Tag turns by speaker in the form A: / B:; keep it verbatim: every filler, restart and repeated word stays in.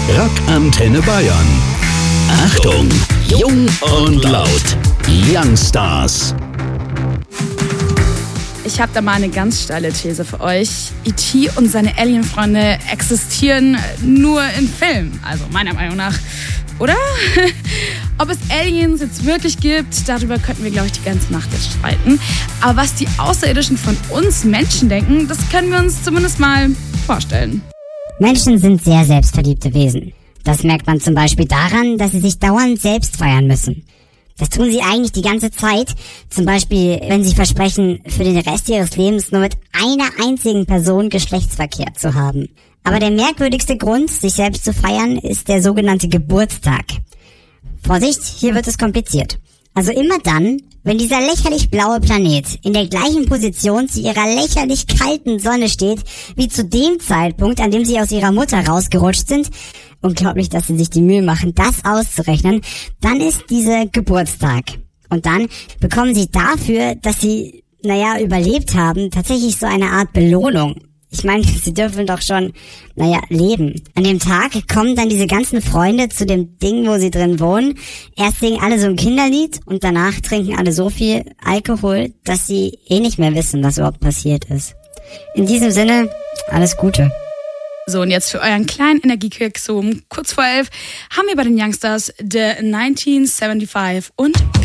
A: Rock Antenne Bayern. Achtung, jung und laut. Youngstars.
B: Ich habe da mal eine ganz steile These für euch. E T und seine Alien-Freunde existieren nur in Filmen, also meiner Meinung nach. Oder? Ob es Aliens jetzt wirklich gibt, darüber könnten wir, glaube ich, die ganze Nacht jetzt streiten. Aber was die Außerirdischen von uns Menschen denken, das können wir uns zumindest mal vorstellen.
C: Menschen sind sehr selbstverliebte Wesen. Das merkt man zum Beispiel daran, dass sie sich dauernd selbst feiern müssen. Das tun sie eigentlich die ganze Zeit. Zum Beispiel, wenn sie versprechen, für den Rest ihres Lebens nur mit einer einzigen Person Geschlechtsverkehr zu haben. Aber der merkwürdigste Grund, sich selbst zu feiern, ist der sogenannte Geburtstag. Vorsicht, hier wird es kompliziert. Also immer dann, wenn dieser lächerlich blaue Planet in der gleichen Position zu ihrer lächerlich kalten Sonne steht, wie zu dem Zeitpunkt, an dem sie aus ihrer Mutter rausgerutscht sind, unglaublich, dass sie sich die Mühe machen, das auszurechnen, dann ist dieser Geburtstag. Und dann bekommen sie dafür, dass sie, naja, überlebt haben, tatsächlich so eine Art Belohnung. Ich meine, sie dürfen doch schon, naja, leben. An dem Tag kommen dann diese ganzen Freunde zu dem Ding, wo sie drin wohnen. Erst singen alle so ein Kinderlied und danach trinken alle so viel Alkohol, dass sie eh nicht mehr wissen, was überhaupt passiert ist. In diesem Sinne, alles Gute.
B: So, und jetzt für euren kleinen Energiekick, so um kurz vor elf, haben wir bei den Youngstars The neunzehnhundertfünfundsiebzig und